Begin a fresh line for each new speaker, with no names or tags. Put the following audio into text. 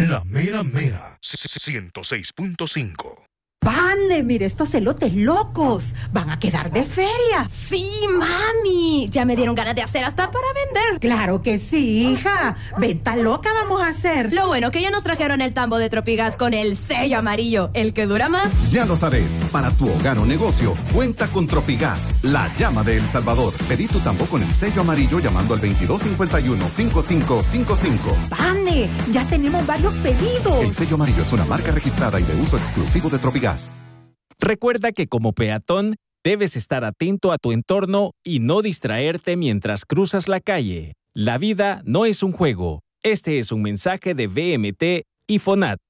La mera mera. 106.5.
¡Pane! Mire estos elotes locos. Van a quedar de feria.
Sí, mami. Ya me dieron ganas de hacer hasta para vender.
Claro que sí, hija. Venta loca vamos a hacer.
Lo bueno que ya nos trajeron el tambo de Tropigas con el sello amarillo, el que dura más.
Ya lo sabes, para tu hogar o negocio, cuenta con Tropigas, la llama de El Salvador. Pedí tu tambo con el sello amarillo llamando al 2251-5555.
¡Pane! Ya tenemos varios pedidos.
El sello amarillo es una marca registrada y de uso exclusivo de Tropigas.
Recuerda que como peatón, debes estar atento a tu entorno y no distraerte mientras cruzas la calle. La vida no es un juego. Este es un mensaje de VMT y FONAT.